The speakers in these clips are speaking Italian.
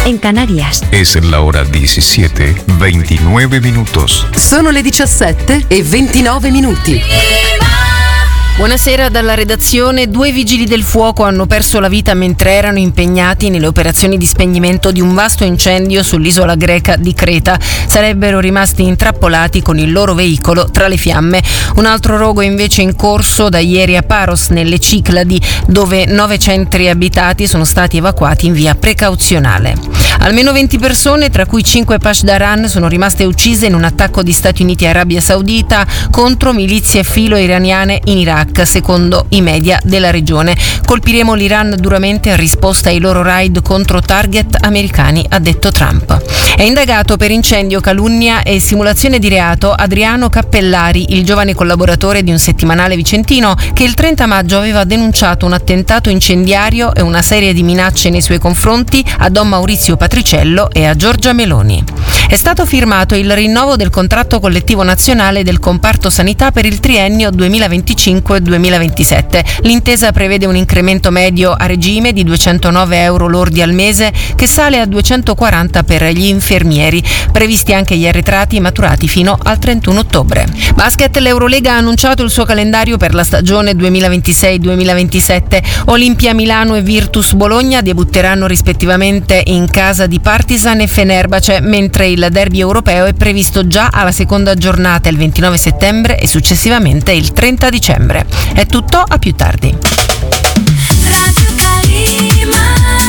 en Canarias. Es la hora 17, 29 minutos. Sono le 17 e 29 minuti. Buonasera dalla redazione. 2 vigili del fuoco hanno perso la vita mentre erano impegnati nelle operazioni di spegnimento di un vasto incendio sull'isola greca di Creta. Sarebbero rimasti intrappolati con il loro veicolo tra le fiamme. Un altro rogo è invece in corso da ieri a Paros, nelle Cicladi, dove 9 centri abitati sono stati evacuati in via precauzionale. Almeno 20 persone, tra cui 5 Pasdaran, sono rimaste uccise in un attacco di Stati Uniti e Arabia Saudita contro milizie filo-iraniane in Iraq, secondo i media della regione. Colpiremo l'Iran duramente in risposta ai loro raid contro target americani, ha detto Trump. È indagato per incendio, calunnia e simulazione di reato Adriano Cappellari, il giovane collaboratore di un settimanale vicentino che il 30 maggio aveva denunciato un attentato incendiario e una serie di minacce nei suoi confronti a Don Maurizio Patriciello e a Giorgia Meloni. È stato firmato il rinnovo del contratto collettivo nazionale del comparto sanità per il triennio 2025-2027. L'intesa prevede un incremento medio a regime di 209 euro lordi al mese, che sale a 240 per gli infermieri, previsti anche gli arretrati maturati fino al 31 ottobre. Basket, l'Eurolega ha annunciato il suo calendario per la stagione 2026-2027. Olimpia Milano e Virtus Bologna debutteranno rispettivamente in casa di Partizan e Fenerbahce, mentre il derby europeo è previsto già alla seconda giornata il 29 settembre e successivamente il 30 dicembre. È tutto, a più tardi. Radio Calima.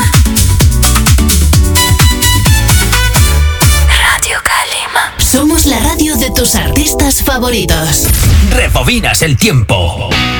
Radio Calima. Somos la radio de tus artistas favoritos. Rebobinas el tiempo.